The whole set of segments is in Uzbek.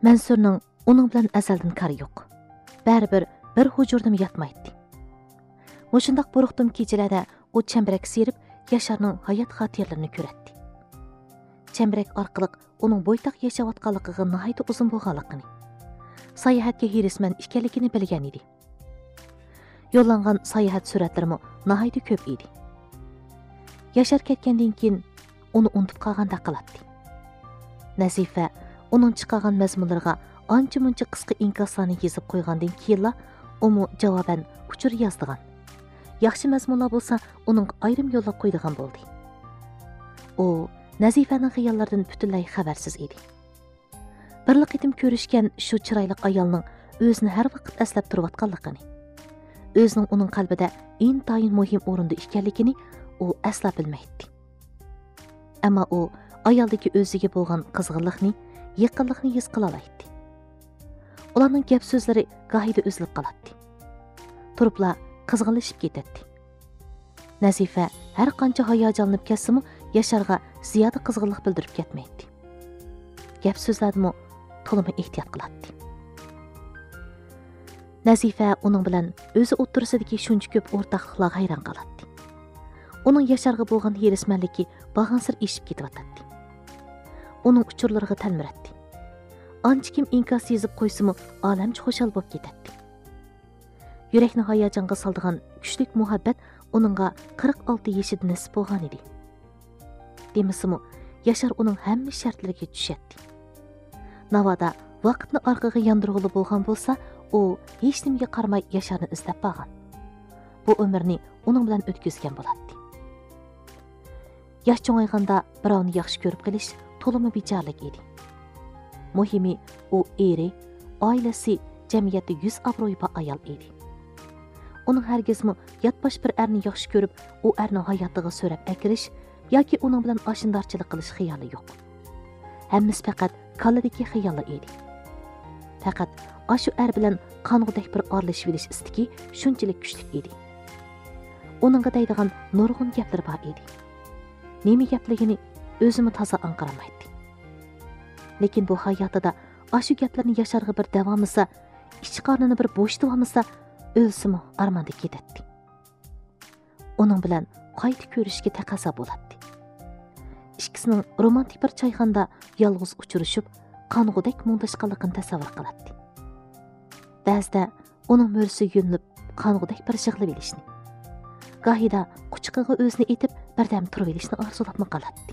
Mansurning uning bilan azaldan kari yo'q. Baribir bir hujurdim yatmaydi. Mushundaq buruqdim kechalarda u chambarak serib Yasharning hayot xotiralarini ko'ratdi. Chambarak orqali uning bo'ytaq yashayotganligiga nihoyat uzun bo'lganligini, sayohatga hirisman ekanligini bilgan edi. Yo'llangan sayohat suratlarimi nihoyat ko'p edi. Yashar ketgandan keyin uni unutib qolganda qiladi. Nazifa uning chiqargan mazmunlarga ancha-muncha qisqa inkoslarni yozib qo'ygandan keyinla umu javoban uchur yozdigan. Yaxshi mazmunlar bo'lsa, uning ayrim yo'llab qo'ydigan bo'ldi. U Nazifaning xayollaridan butunlay xabarsiz edi. Bir qitim ko'rishgan shu chiroyli ayolning o'zini har vaqt eslab turayotganligini, o'zining uning qalbida intayin muhim o'rinda ekanligini u asla bilmaydi. Ammo u ayoldagi o'ziga bo'lgan qizg'inlikni, yaqinlikni his qila oladi. Ularning gap so'zlari gohida uzilib qoladi. Turiblar qizg'inlashib ketadi. Nazifa har qancha hayajonlanib ketsa-mu, Yasharga ziyoda qizg'inlik bildirib ketmaydi. Gap so'zlarni to'liq ehtiyot qiladi. Nazifa uning bilan o'zi o'ttirsidagi shuncha ko'p o'rtoqliklarga hayron qoladi. Uning Yasharga bo'lgan hirismanligi bag'ansir eshib ketyapti. Uning uchurlariga talmiradi. Ancha kim inkos yozib qo'ysa-mu, olamcha xushal bo'lib ketadi. Yurakni hayajonga soldigan kuchli muhabbat uningga 46 yoshida nasib bo'lgan edi. Demisimi, Yashar uning hamma shartlariga tushadi. Navoda vaqtni orqaga yondirg'ili bo'lgan bo'lsa, u hech nimaga qaramay Yasharni izlab borgan. Bu umrni uning bilan o'tkazgan bo'ladi. Yosh cho'ng'ayganda birovni yaxshi ko'rib qilish to'limi bechorlik edi. Muhimi, u eri, oilasi, jamiyatda yuz obro'yi bor ayol edi. Uning hargizmi yotbosh bir erni yaxshi ko'rib, u erning hayotiga so'rab akirish yoki uning bilan oshindarchilik qilish xiyoli yo'q. Hammasi faqat kalladagi xiyollar edi. Faqat shu er bilan qong'udek bir orlashib olish istiki shunchalik kuchli edi. Uningga deydigan nurg'un gaplar bor edi. Nima gapligini o'zimi toza anqaramaydi. Lekin bu hayotida shu gaplarni Yasharga bir davomisa, ichi qornini bir bo'shitib olmasa, o'lsimi armonda ketadi. Uning bilan qayta ko'rishga taqozo bo'ladi. Ikkisining romantik bir choyxonada yolg'iz uchrashib, qong'udek mundashqanligini tasavvur qiladi. Ba'zida uning mo'risi yunilib, qong'udek bir yig'lab olishni, gohida quchqiga o'zini etib, birdam turib olishni orzulab qoladi.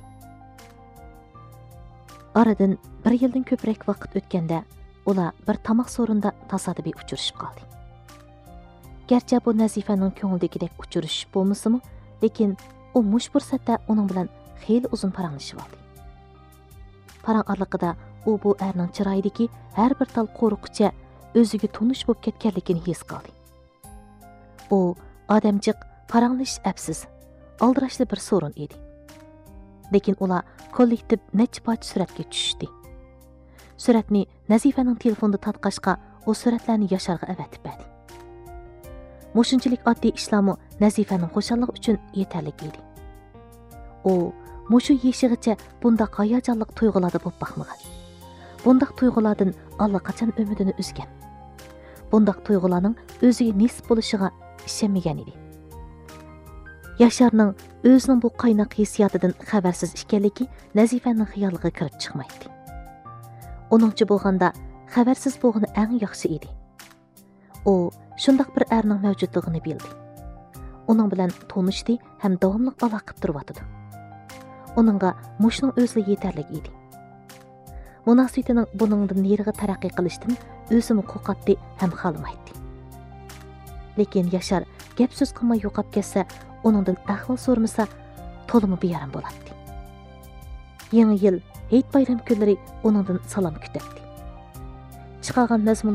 Aradan bir yildan ko'proq vaqt o'tganda, ular bir tomoq so'rinda tasodifiy uchrashib qoldi. Garchi bu Nazifaning ko'ngildagidek uchrashish bo'lmasa-mu, lekin u mush fursatda uning bilan xeyli uzun paranglashib oldi. Parang orliqida u bu erning chiroyidagi har bir tal qo'rqucha o'ziga tonish bo'lib ketganligini his qildi. U odamchiq paranglash absiz, aldirashli bir so'rin edi. Lekin ular kollektiv necha poch suratga tushdi. Suratni Nazifaning telefonida tatqashqa u suratlarni Yasharga avatib berdi. Mushunchalik oddiy ishlarmi Nazifaning xo'shaligi uchun yetarli edi. U mushu yeshigacha bunda hayajonli tuyg'ularda bo'lib baxmagan. Bundaq tuyg'ulardan allaqachon umidini uzgan. Bundaq tuyg'ularning o'ziga nisb bo'lishiga ishonmagan edi. Yasharning o'zining bu qaynoq hissiyotidan xabarsiz ekanligi Nazifaning xayoliga kirib chiqmaydi. Uningcha bo'lganda xabarsiz bo'lgani eng yaxshi edi. U shundaq bir erning mavjudligini bildi. Uning bilan tanishdi ham davomli aloqa qilib turibdi. Uningga mushning o'zi yetarli edi. Munosabatining buningdan neriga taraqqiy qilishdan o'zini qo'rqatdi ham xalmaydi. Lekin Yashar gap so'z qilmay yo'qab ketsa, uningdan ahvol so'rmasa, to'limi beyaram bo'ladi. Yangi yil, Hayit bayram kunlari uningdan salom kutadi. Chiqargan mazmun